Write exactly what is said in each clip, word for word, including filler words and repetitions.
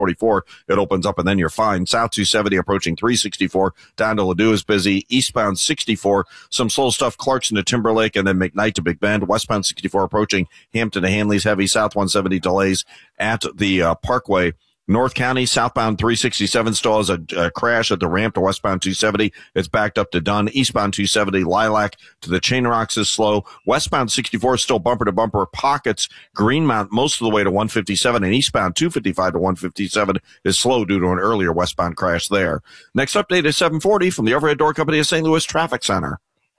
forty-four, it opens up and then you're fine. South two seventy approaching three sixty-four. Down to Ladue is busy. Eastbound sixty-four. Some slow stuff Clarkson to Timberlake and then McKnight to Big Bend. Westbound sixty-four approaching Hampton to Hanley's heavy. South one seventy delays at the uh, Parkway. North County, southbound three sixty-seven still has a, a crash at the ramp to westbound two seventy. It's backed up to Dunn. Eastbound two seventy, Lilac to the Chain Rocks is slow. Westbound sixty-four is still bumper to bumper pockets. Greenmount most of the way to one fifty-seven, and eastbound two fifty-five to one fifty-seven is slow due to an earlier westbound crash there. Next update is seven forty from the Overhead Door Company of Saint Louis Traffic Center.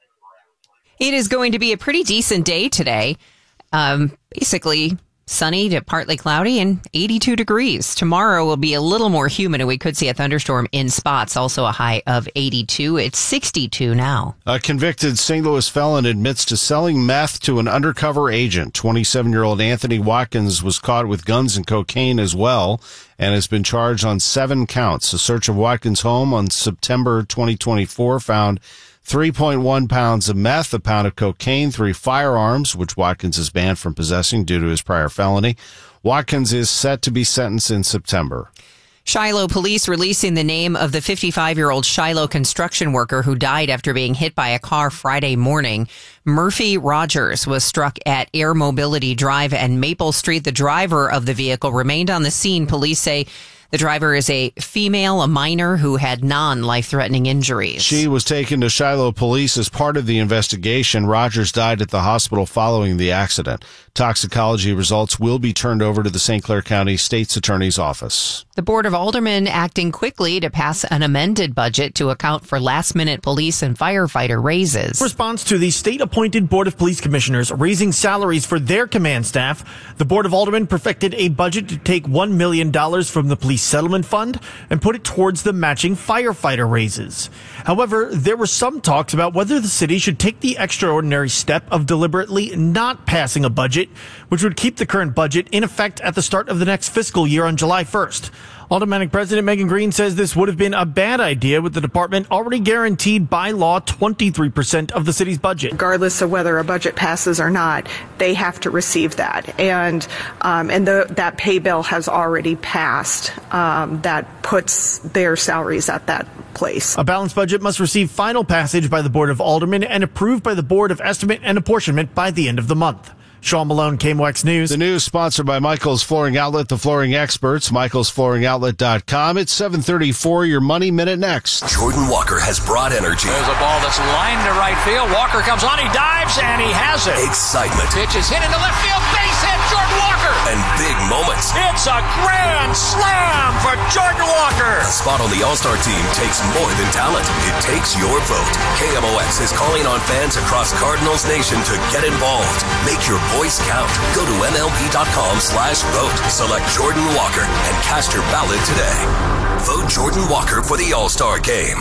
It is going to be a pretty decent day today. Um, basically sunny to partly cloudy and eighty-two degrees. Tomorrow will be a little more humid and we could see a thunderstorm in spots, also a high of eighty-two. It's sixty-two now. A convicted Saint Louis felon admits to selling meth to an undercover agent. twenty-seven-year-old Anthony Watkins was caught with guns and cocaine as well and has been charged on seven counts. A search of Watkins' home on September twenty twenty-four found three point one pounds of meth, a pound of cocaine, three firearms, which Watkins is banned from possessing due to his prior felony. Watkins is set to be sentenced in September. Shiloh police releasing the name of the fifty-five-year-old Shiloh construction worker who died after being hit by a car Friday morning. Murphy Rogers was struck at Air Mobility Drive and Maple Street. The driver of the vehicle remained on the scene. Police say the driver is a female, a minor, who had non-life-threatening injuries. She was taken to Shiloh police as part of the investigation. Rogers died at the hospital following the accident. Toxicology results will be turned over to the Saint Clair County State's Attorney's Office. The Board of Aldermen acting quickly to pass an amended budget to account for last-minute police and firefighter raises. In response to the state-appointed Board of Police Commissioners raising salaries for their command staff, the Board of Aldermen perfected a budget to take one million dollars from the police settlement fund and put it towards the matching firefighter raises. However, there were some talks about whether the city should take the extraordinary step of deliberately not passing a budget, which would keep the current budget in effect at the start of the next fiscal year on July first. Aldermanic President Megan Green says this would have been a bad idea with the department already guaranteed by law twenty-three percent of the city's budget. Regardless of whether a budget passes or not, they have to receive that. And um, and the, that pay bill has already passed. Um, that puts their salaries at that place. A balanced budget must receive final passage by the Board of Aldermen and approved by the Board of Estimate and Apportionment by the end of the month. Sean Malone, K M O X News. The news sponsored by Michael's Flooring Outlet, the flooring experts, michaels flooring outlet dot com. It's seven thirty-four, your Money Minute next. Jordan Walker has brought energy. There's a ball that's lined to right field. Walker comes on, he dives, and he has it. Excitement. Pitch is hit into left field, base hit, Jordan Walker. And big moments. It's a grand slam for Jordan Walker. A spot on the All-Star team takes more than talent. It takes your vote. K M O X is calling on fans across Cardinals Nation to get involved. Make your voice count. Go to M L B dot com slash vote. Select Jordan Walker and cast your ballot today. Vote Jordan Walker for the All-Star Game.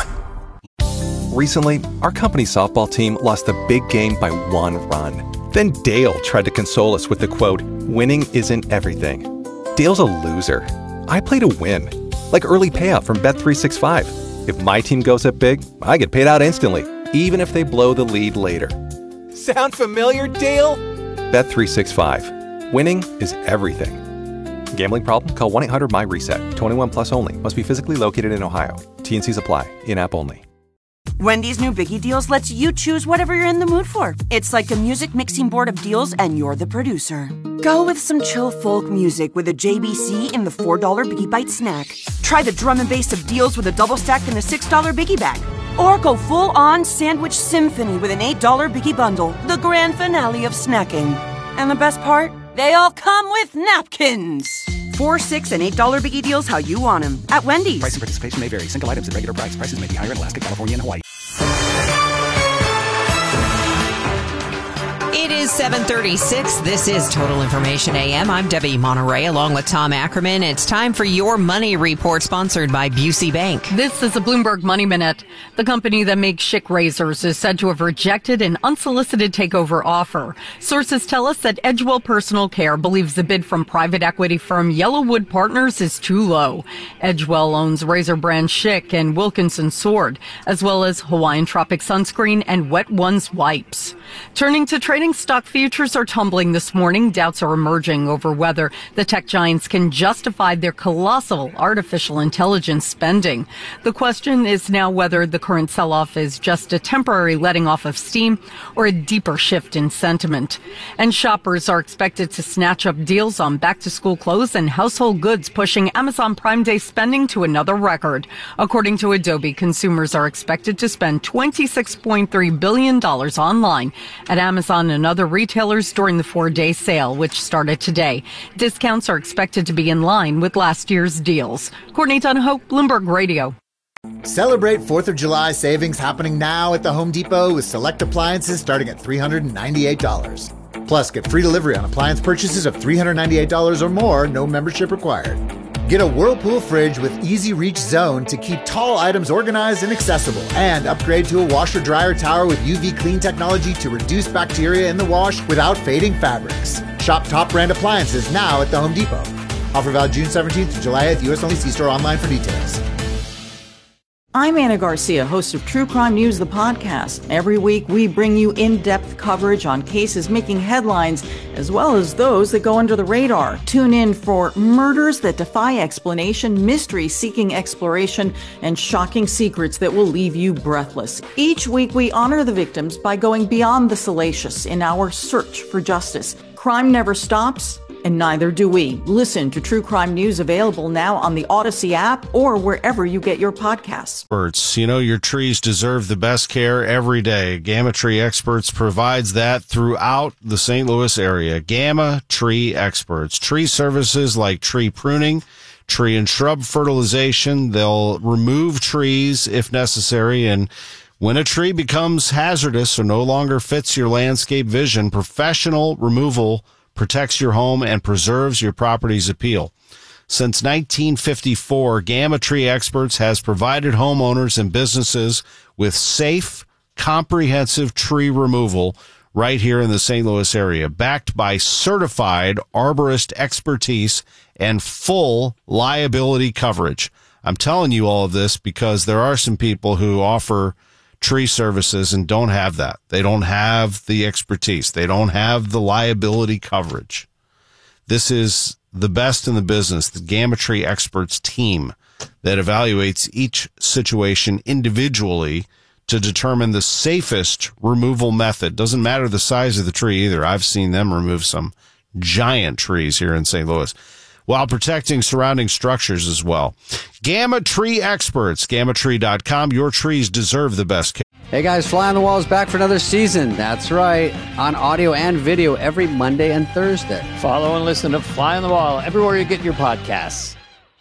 Recently, our company softball team lost the big game by one run. Then Dale tried to console us with the quote, "Winning isn't everything." Dale's a loser. I play to win. Like early payout from Bet three sixty-five. If my team goes up big, I get paid out instantly, even if they blow the lead later. Sound familiar, Dale? Bet three sixty-five. Winning is everything. Gambling problem? Call one eight hundred M Y reset. twenty-one plus only. Must be physically located in Ohio. T and Cs apply. In-app only. Wendy's new Biggie Deals lets you choose whatever you're in the mood for. It's like a music mixing board of deals, and you're the producer. Go with some chill folk music with a J B C in the four dollar Biggie Bite snack. Try the drum and bass of deals with a double stack in the six dollar Biggie Bag. Or go full-on sandwich symphony with an eight dollar Biggie Bundle, the grand finale of snacking. And the best part? They all come with napkins. Four, six, and eight dollar Biggie Deals how you want them at Wendy's. Price and participation may vary. Single items at regular price. Prices may be higher in Alaska, California, and Hawaii. It is seven thirty-six. This is Total Information A M. I'm Debbie Monterey along with Tom Ackerman. It's time for your money report sponsored by Busey Bank. This is a Bloomberg Money Minute. The company that makes Schick razors is said to have rejected an unsolicited takeover offer. Sources tell us that Edgewell Personal Care believes the bid from private equity firm Yellowwood Partners is too low. Edgewell owns razor brand Schick and Wilkinson Sword, as well as Hawaiian Tropic Sunscreen and Wet Ones Wipes. Turning to trading stocks. Stock futures are tumbling this morning. Doubts are emerging over whether the tech giants can justify their colossal artificial intelligence spending. The question is now whether the current sell-off is just a temporary letting off of steam or a deeper shift in sentiment. And shoppers are expected to snatch up deals on back-to-school clothes and household goods, pushing Amazon Prime Day spending to another record. According to Adobe, consumers are expected to spend twenty-six point three billion dollars online at Amazon and other retailers during the four-day sale, which started today. Discounts are expected to be in line with last year's deals. Courtney Dunhope, Bloomberg Radio. Celebrate fourth of July savings happening now at the Home Depot with select appliances starting at three hundred ninety-eight dollars. Plus, get free delivery on appliance purchases of three hundred ninety-eight dollars or more, no membership required. Get a Whirlpool fridge with easy reach zone to keep tall items organized and accessible. And upgrade to a washer dryer tower with U V clean technology to reduce bacteria in the wash without fading fabrics. Shop top brand appliances now at the Home Depot. Offer valid June seventeenth to July eighth, U S only. See store online for details. I'm Anna Garcia, host of True Crime News, the podcast. Every week, we bring you in-depth coverage on cases making headlines, as well as those that go under the radar. Tune in for murders that defy explanation, mysteries seeking exploration, and shocking secrets that will leave you breathless. Each week, we honor the victims by going beyond the salacious in our search for justice. Crime never stops, and neither do we. Listen to True Crime News, available now on the Odyssey app or wherever you get your podcasts. Experts, you know, your trees deserve the best care every day. Gamma Tree Experts provides that throughout the Saint Louis area. Gamma Tree Experts. Tree services like tree pruning, tree and shrub fertilization. They'll remove trees if necessary, and when a tree becomes hazardous or no longer fits your landscape vision, professional removal protects your home and preserves your property's appeal. Since nineteen fifty-four, Gamma Tree Experts has provided homeowners and businesses with safe, comprehensive tree removal right here in the Saint Louis area, backed by certified arborist expertise and full liability coverage. I'm telling you all of this because there are some people who offer tree services and don't have that. They don't have the expertise. They don't have the liability coverage. This is the best in the business, the Gamma Tree Experts team that evaluates each situation individually to determine the safest removal method. Doesn't matter the size of the tree either. I've seen them remove some giant trees here in Saint Louis, while protecting surrounding structures as well. Gamma Tree Experts, gamma tree dot com. Your trees deserve the best care. Hey guys, Fly on the Wall is back for another season. That's right, on audio and video every Monday and Thursday. Follow and listen to Fly on the Wall everywhere you get your podcasts.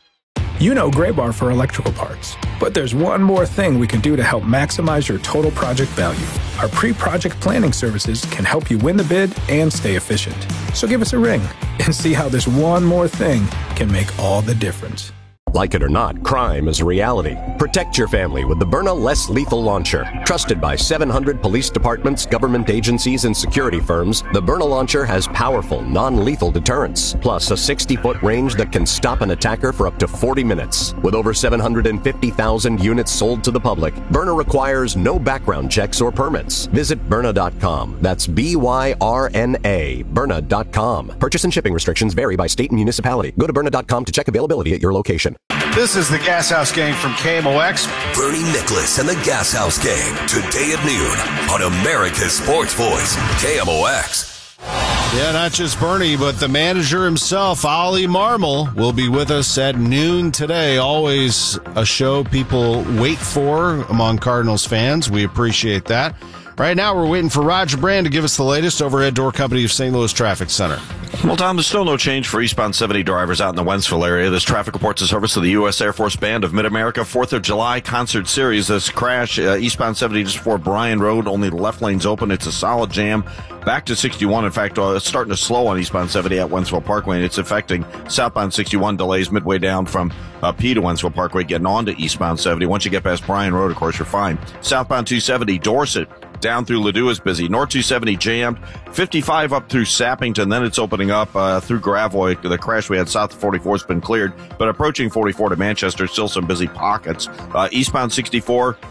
You know Graybar for electrical parts, but there's one more thing we can do to help maximize your total project value. Our pre-project planning services can help you win the bid and stay efficient. So give us a ring and see how this one more thing can make all the difference. Like it or not, crime is a reality. Protect your family with the Byrna Less Lethal Launcher. Trusted by seven hundred police departments, government agencies, and security firms, the Byrna Launcher has powerful, non-lethal deterrence, plus a sixty-foot range that can stop an attacker for up to forty minutes. With over seven hundred fifty thousand units sold to the public, Byrna requires no background checks or permits. Visit Byrna dot com. That's B Y R N A, Byrna dot com. Purchase and shipping restrictions vary by state and municipality. Go to Byrna dot com to check availability at your location. This is the Gas House Gang from K M O X. Bernie Nicholas and the Gas House Gang, today at noon on America's Sports Voice, K M O X. Yeah, not just Bernie, but the manager himself, Ollie Marmol, will be with us at noon today. Always a show people wait for among Cardinals fans. We appreciate that. Right now, we're waiting for Roger Brand to give us the latest over at Door Company of Saint Louis Traffic Center. Well, Tom, there's still no change for eastbound seventy drivers out in the Wentzville area. This traffic reports a service to the U S Air Force Band of Mid-America fourth of July concert series. This crash, uh, eastbound seventy just before Bryan Road, only the left lane's open. It's a solid jam. Back to sixty-one. In fact, uh, it's starting to slow on eastbound seventy at Wentzville Parkway, and it's affecting southbound sixty-one delays midway down from uh, P to Wentzville Parkway, getting on to eastbound seventy. Once you get past Bryan Road, of course, you're fine. Southbound two seventy, Dorset, down through Ladue is busy. North two seventy jammed. fifty-five up through Sappington. Then it's opening up uh, through Gravois. The crash we had south of forty-four has been cleared. But approaching forty-four to Manchester, still some busy pockets. Uh, eastbound sixty-four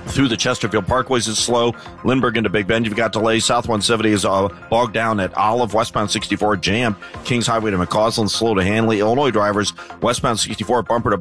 Through the Chesterfield Parkways is slow. Lindbergh into Big Bend, you've got delays. South one seventy is uh, bogged down at Olive. Westbound sixty-four jammed. Kings Highway to McCausland, slow to Hanley. Illinois drivers, westbound sixty-four bumper to